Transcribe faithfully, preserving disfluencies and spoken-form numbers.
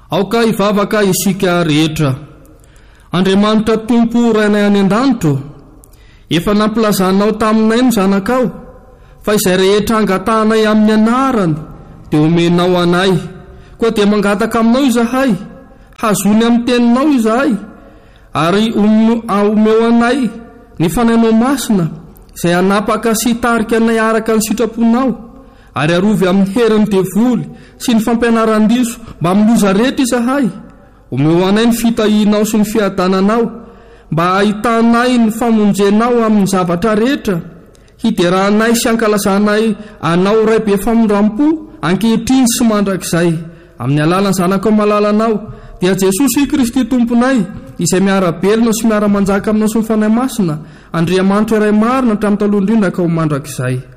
aoka ivavaka isika rehetra. Andriamanitra Tompo rainay any an-danitro, efa nampilazanao taminay ny zanakao fa izay rehetra angatahanay amin'ny anarany dia omenao anay. Koa dia mangataka aminao izahay, hazony amin'ny teninao izahay, ary omeo anay ny fanainao masina izay anapaka sy tarika anay araka ny sitraponao, ary arovy amin'ny herin'ny devoly sy ny fampianaran-diso mba miloza rehetra izahay. Omeo anay ny fitahinao sy ny fiadananao, mba ahitanay ny famonjenao amin'ny zavatra rehetra, hiderahanay sy ankalazanay anao ray be famondram-po ankehitriny sy mandrakizay. Amin'ny alalan'ny zanakao malalanao dia Jesosy Kristy Tomponay, izay miara-belona sy miara-manjaka aminao sy ny fanahy masina, Andriamanitra iray marina hatramin'ny taloha indrindra ka ho mandrakizay.